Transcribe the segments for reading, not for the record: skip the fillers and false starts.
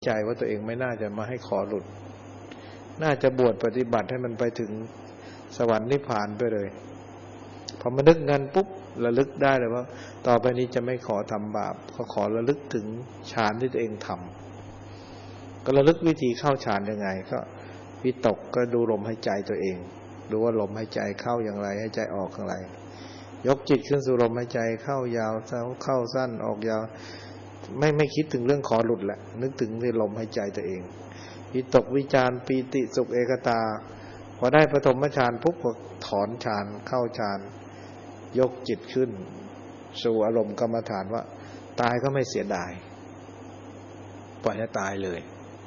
ใจว่าตัวเองไม่น่าจะมาให้ขอหลุดน่าจะบวชปฏิบัติให้มันไปถึงสวรรค์นิพพานไปเลยพอมานึกงั้นปุ๊บระลึกได้เลยว่าต่อไปนี้จะไม่ขอทำบาปขอระลึกถึงฌานที่ตัวเองทำก็ระลึกวิธีเข้าฌานยังไงก็วิตกก็ดูลมหายใจตัวเองดูว่าลมหายใจเข้าอย่างไรหายใจออกอย่างไรยกจิตขึ้นสู่ลมหายใจเข้ายาวเข้าสั้นออกยาวไม่คิดถึงเรื่องขอหลุดแหละนึกถึงในลมหายใจตัวเองวิตกวิจารปีติสุขเอกตาพอได้ปฐมฌานปุ๊บก็ถอนฌานเข้าฌานยกจิตขึ้นสู่อารมณ์กรรมฐานว่าตายก็ไม่เสียดายปล่อยให้ตายเลย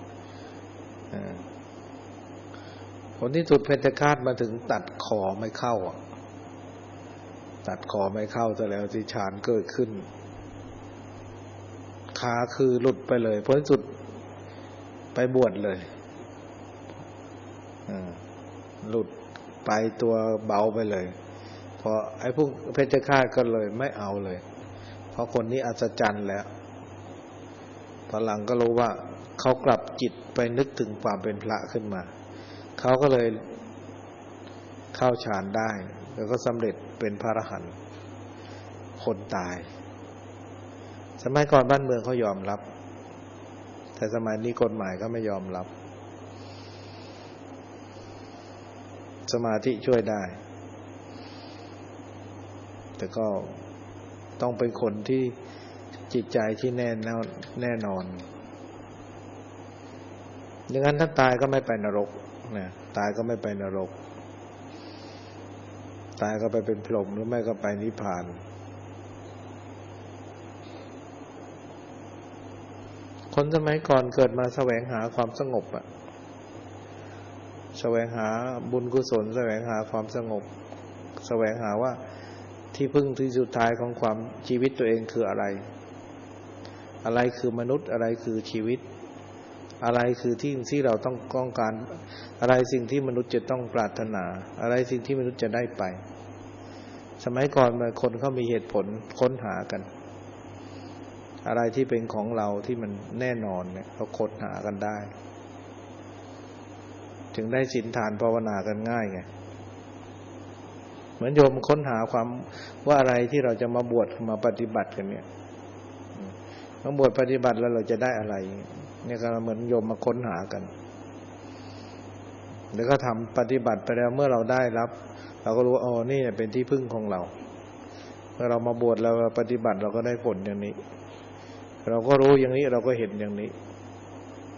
ผลที่สุดเพชฌฆาตมาถึงตัดคอไม่เข้าตัดคอไม่เข้าแต่แล้วที่ฌานเกิดขึ้นขาคือหลุดไปเลยผลที่สุดไปบวชเลยหลุดไปตัวเบาไปเลยพอไอ้พวกเพชฌฆาตก็เลยไม่เอาเลยเพราะคนนี้อัศจรรย์แล้วตอนหลังก็รู้ว่าเขากลับจิตไปนึกถึงความเป็นพระขึ้นมาเขาก็เลยเข้าฌานได้แล้วก็สำเร็จเป็นพระอรหันต์คนตายสมัยก่อนบ้านเมืองเขายอมรับแต่สมัยนี้กฎหมายก็ไม่ยอมรับสมาธิช่วยได้แต่ก็ต้องเป็นคนที่จิตใจที่แน่นอนอย่างนั้นถ้าตายก็ไม่ไปนรกนะตายก็ไม่ไปนรกตายก็ไปเป็นพรหมหรือไม่ก็ไปนิพพานคนสมัยก่อนเกิดมาแสวงหาความสงบแสวงหาบุญกุศลแสวงหาความสงบแสวงหาว่าที่พึ่งที่สุดท้ายของความชีวิตตัวเองคืออะไรอะไรคือมนุษย์อะไรคือชีวิตอะไรคือที่เราต้องการอะไรสิ่งที่มนุษย์จะต้องปรารถนาอะไรสิ่งที่มนุษย์จะได้ไปสมัยก่อนคนเขามีเหตุผลค้นหากันอะไรที่เป็นของเราที่มันแน่นอนเนี่ยเขาค้นหากันได้ถึงได้ศีลทานภาวนากันง่ายไงเหมือนโยมค้นหาความว่าอะไรที่เราจะมาบวชมาปฏิบัติกันเนี่ยมาบวชปฏิบัติแล้วเราจะได้อะไรเนี่ยก็เหมือนโยมมาค้นหากันแล้วก็ทำปฏิบัติไปแล้วเมื่อเราได้รับเราก็รู้ว่าอ๋อนี่เป็นที่พึ่งของเราเมื่อเรามาบวชแล้วปฏิบัติเราก็ได้ผลอย่างนี้เราก็รู้อย่างนี้เราก็เห็นอย่างนี้